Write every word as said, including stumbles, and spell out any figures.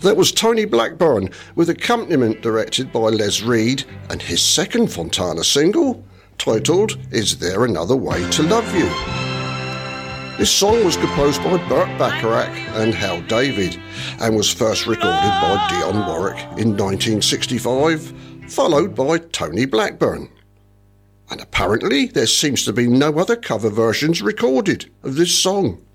That was Tony Blackburn, with accompaniment directed by Les Reed, and his second Fontana single, titled Is There Another Way to Love You? This song was composed by Burt Bacharach and Hal David, and was first recorded by Dionne Warwick in nineteen sixty-five, followed by Tony Blackburn. And apparently there seems to be no other cover versions recorded of this song.